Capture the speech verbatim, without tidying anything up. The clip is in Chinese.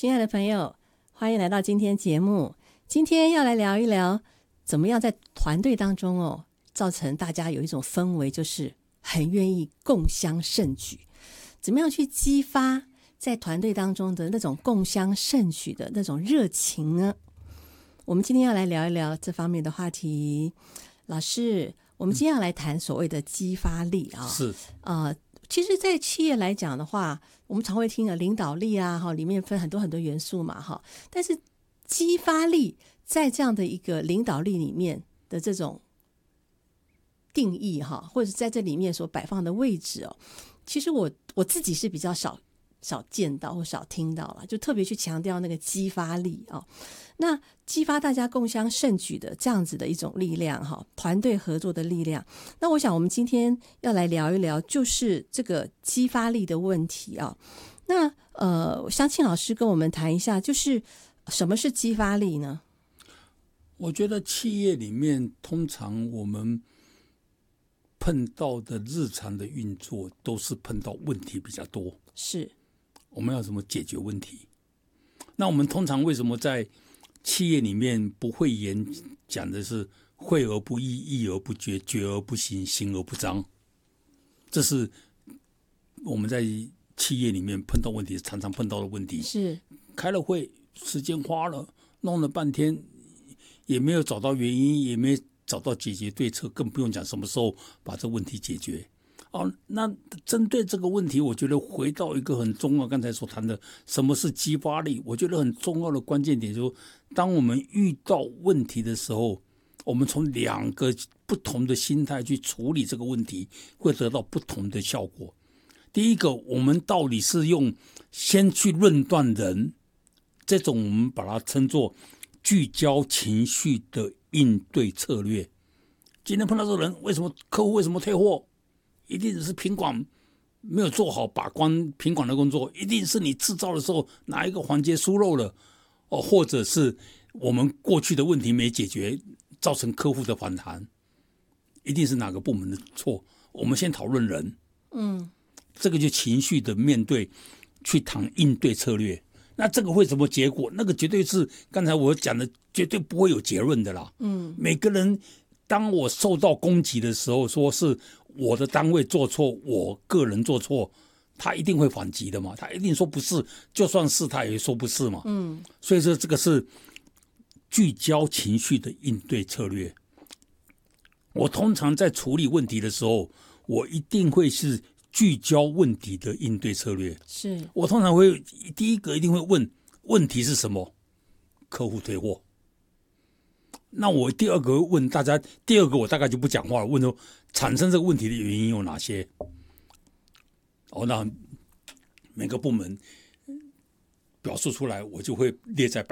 亲爱的朋友，欢迎来到今天节目。今天要来聊一聊怎么样在团队当中哦，造成大家有一种氛围，就是很愿意共襄盛举。怎么样去激发在团队当中的那种共襄盛举的那种热情呢？我们今天要来聊一聊这方面的话题。老师，我们今天要来谈所谓的激发力啊。 是呃，其实在企业来讲的话，我们常会听的领导力啊，哈，里面分很多很多元素嘛，哈。但是激发力在这样的一个领导力里面的这种定义哈，或者是在这里面所摆放的位置哦，其实我我自己是比较少少见到或少听到了，就特别去强调那个激发力哦。那激发大家共襄盛举的这样子的一种力量哈，团队合作的力量。那我想我们今天要来聊一聊，就是这个激发力的问题啊。那呃，相信老师跟我们谈一下，就是什么是激发力呢？ 我觉得企业里面通常我们碰到的日常的运作都是碰到问题比较多， 是我们要怎么解决问题？那我们通常为什么在企业里面不会演讲的是会而不议，议而不决，决而不行，行而不彰？这是我们在企业里面碰到问题常常碰到的问题。 是开了会，时间花了，弄了半天，也没有找到原因，也没找到解决对策，更不用讲什么时候把这问题解决。哦，那针对这个问题，我觉得回到一个很重要，刚才所谈的什么是激发力，我觉得很重要的关键点就是说，当我们遇到问题的时候，我们从两个不同的心态去处理这个问题，会得到不同的效果。第一个，我们到底是用先去论断人，这种我们把它称作聚焦情绪的应对策略。今天碰到这个人，为什么客户为什么退货？一定是品管没有做好把关品管的工作，一定是你制造的时候哪一个环节疏漏了，哦，或者是我们过去的问题没解决，造成客户的反弹，一定是哪个部门的错。我们先讨论人， 嗯， 这个就情绪的面对，去谈应对策略。那这个会什么结果？那个绝对是刚才我讲的，绝对不会有结论的啦。 嗯， 每个人当我受到攻击的时候，说是我的单位做错，我个人做错，他一定会反击的嘛，他一定说不是，就算是他也说不是嘛。 嗯， 所以说这个是聚焦情绪的应对策略。我通常在处理问题的时候，我一定会是聚焦问题的应对策略。 是我通常会第一个一定会问问题是什么，客户退货。那我第二个会问大家，第二个我大概就不讲话了，问说产生这个问题的原因有哪些？哦，那每个部门表述出来，我就会列在白